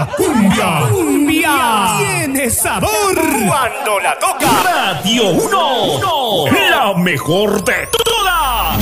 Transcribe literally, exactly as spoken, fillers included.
cumbia. Cumbia tiene sabor Cuando la toca Radio uno. la mejor de todas.